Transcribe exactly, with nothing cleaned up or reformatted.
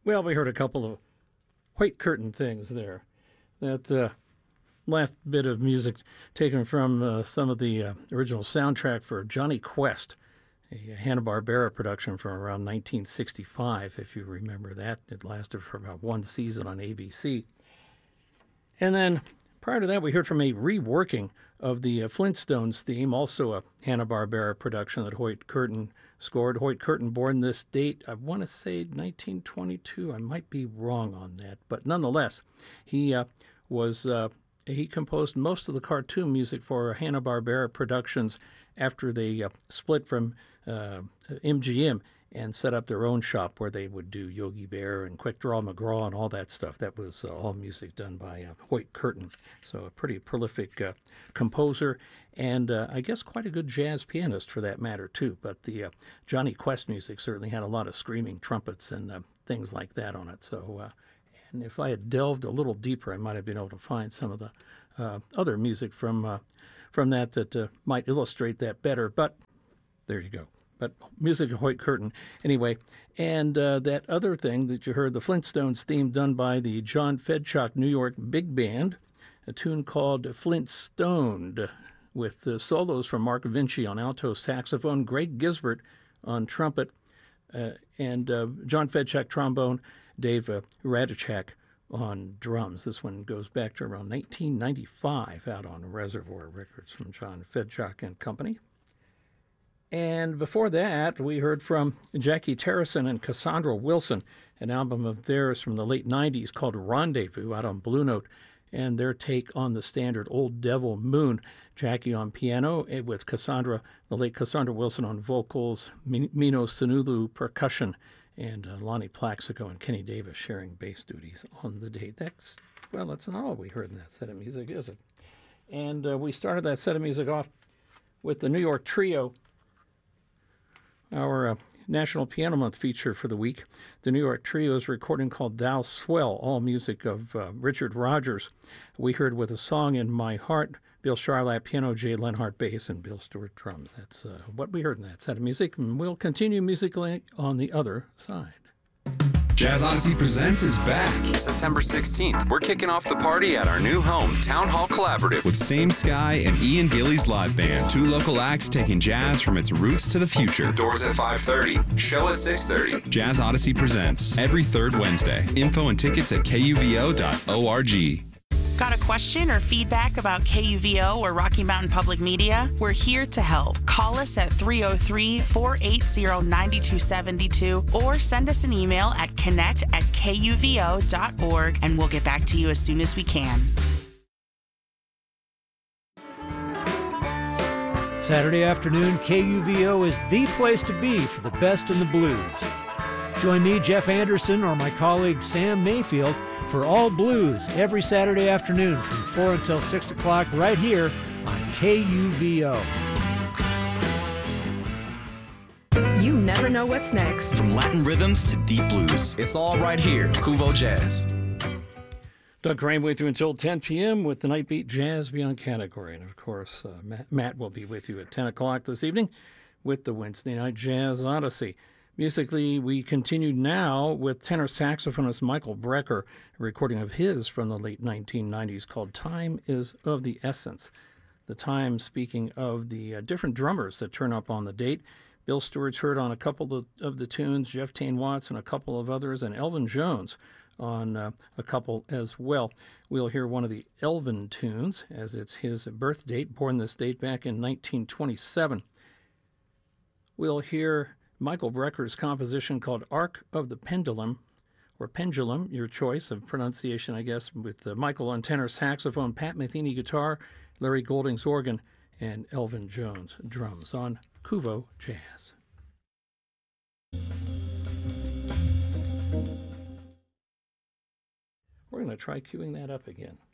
Well, we heard a couple of White Curtain things there. That uh, last bit of music taken from uh, some of the uh, original soundtrack for Jonny Quest, a Hanna-Barbera production from around nineteen sixty-five, if you remember that. It lasted for about one season on A B C. And then prior to that, we heard from a reworking of the uh, Flintstones theme, also a Hanna-Barbera production that Hoyt Curtin scored. Hoyt Curtin, born this date, I want to say nineteen twenty-two. I might be wrong on that, but nonetheless, he uh, was uh, he composed most of the cartoon music for Hanna-Barbera Productions after they uh, split from uh, M G M and set up their own shop where they would do Yogi Bear and Quick Draw McGraw and all that stuff. That was uh, all music done by uh, Hoyt Curtin. So a pretty prolific uh, composer and uh, I guess quite a good jazz pianist for that matter too. But the uh, Jonny Quest music certainly had a lot of screaming trumpets and uh, things like that on it. So uh, and if I had delved a little deeper, I might have been able to find some of the uh, other music from uh, from that that uh, might illustrate that better. But there you go. But music of Hoyt Curtin, anyway. And uh, that other thing that you heard, the Flintstones theme done by the John Fedchock New York Big Band, a tune called Flintstoned, with uh, solos from Mark Vinci on alto saxophone, Greg Gisbert on trumpet, uh, and uh, John Fedchock trombone, Dave uh, Radichak on drums. This one goes back to around nineteen ninety-five out on Reservoir Records from John Fedchock and Company. And before that, we heard from Jackie Terrison and Cassandra Wilson, an album of theirs from the late nineties called Rendezvous out on Blue Note, and their take on the standard Old Devil Moon. Jackie on piano with Cassandra, the late Cassandra Wilson on vocals, Mino Sunulu percussion, and uh, Lonnie Plaxico and Kenny Davis sharing bass duties on the date. That's, well, that's not all we heard in that set of music, is it? And uh, we started that set of music off with the New York Trio, our uh, National Piano Month feature for the week. The New York Trio's recording called Thou Swell, all music of uh, Richard Rogers. We heard With a Song in My Heart, Bill Charlap piano, Jay Lenhart bass, and Bill Stewart drums. That's uh, what we heard in that set of music, and we'll continue musically on the other side. Jazz Odyssey Presents is back. September sixteenth, we're kicking off the party at our new home, Town Hall Collaborative. With Same Sky and Ian Gillies Live Band. Two local acts taking jazz from its roots to the future. Doors at five thirty, show at six thirty. Jazz Odyssey Presents, every third Wednesday. Info and tickets at K U V O dot org. Got a question or feedback about K U V O or Rocky Mountain Public Media? We're here to help. Call us at three oh three, four eight zero, nine two seven two or send us an email at connect at K U V O dot org and we'll get back to you as soon as we can. Saturday afternoon, K U V O is the place to be for the best in the blues. Join me, Jeff Anderson, or my colleague Sam Mayfield for All Blues every Saturday afternoon from four until six o'clock right here on K U V O. You never know what's next. From Latin rhythms to deep blues, it's all right here, Kuvo Jazz. Doug Crane with you until ten p.m. with the Night Beat Jazz Beyond Category. And, of course, uh, Matt, Matt will be with you at ten o'clock this evening with the Wednesday Night Jazz Odyssey. Musically, we continue now with tenor saxophonist Michael Brecker, a recording of his from the late nineteen nineties called Time is of the Essence. The time speaking of the uh, different drummers that turn up on the date. Bill Stewart's heard on a couple of, of the tunes, Jeff Tain Watts on a couple of others, and Elvin Jones on uh, a couple as well. We'll hear one of the Elvin tunes, as it's his birth date, born this date back in nineteen twenty-seven. We'll hear Michael Brecker's composition called Arc of the Pendulum, or Pendulum, your choice of pronunciation, I guess, with uh, Michael on tenor saxophone, Pat Metheny guitar, Larry Goldings organ, and Elvin Jones drums on Kuvo Jazz. We're going to try queuing that up again.